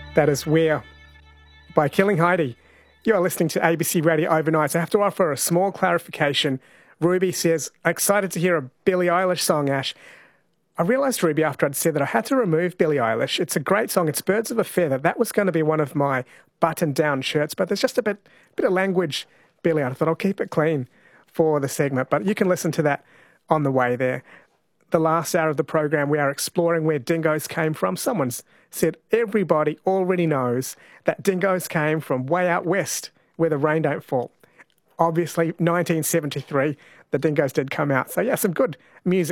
That is Where by Killing Heidi. You are listening to ABC Radio Overnight. I have to offer a small clarification. Ruby says, excited to hear a Billie Eilish song, Ash. I realised, Ruby, after I'd said that I had to remove Billie Eilish. It's a great song. It's Birds of a Feather. That was going to be one of my button-down shirts, but there's just a bit of language, Billie. I thought I'll keep it clean for the segment, but you can listen to that on the way there. The last hour of the program, we are exploring where dingoes came from. Someone's said everybody already knows that dingoes came from way out west where the rain don't fall. Obviously, 1973, the dingoes did come out. So, yeah, some good music.